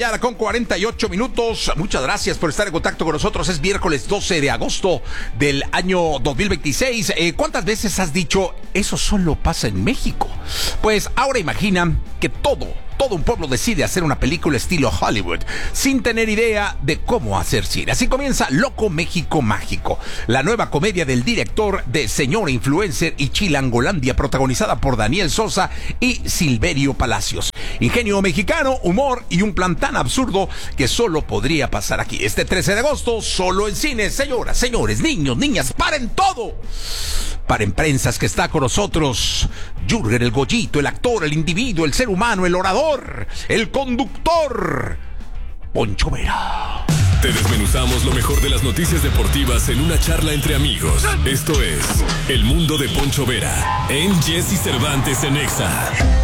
Ya con 48 minutos. Muchas gracias por estar en contacto con nosotros. Es miércoles 12 de agosto del año 2026. ¿Cuántas veces has dicho eso solo pasa en México? Pues ahora imagina que todo un pueblo decide hacer una película estilo Hollywood sin tener idea de cómo hacer cine. Así comienza Loco México Mágico, la nueva comedia del director de Señora Influencer y Chilangolandia, protagonizada por Daniel Sosa y Silverio Palacios. Ingenio mexicano, humor y un plan tan absurdo que solo podría pasar aquí. Este 13 de agosto, solo en cines. Señoras, señores, niños, niñas, paren todo. Paren prensas, que está con nosotros Jürgen el Goyito, el actor, el individuo, el ser humano, el orador, el conductor, Poncho Vera. Te desmenuzamos lo mejor de las noticias deportivas en una charla entre amigos. Esto es El Mundo de Poncho Vera en Jesse Cervantes en Exa.